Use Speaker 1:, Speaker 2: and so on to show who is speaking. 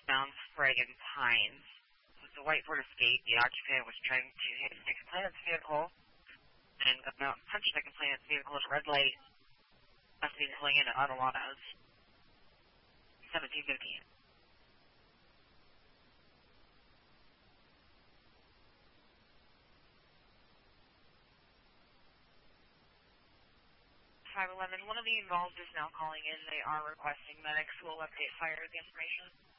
Speaker 1: Mount Sprague and Pines. It was a white Ford Escape. The occupant was trying to hit a complainant's vehicle and got out and punched the complainant's vehicle at a red light. Must be pulling in at Autoladas. 1715. 511. One of the involved is now calling in. They are requesting medics will update fire the information.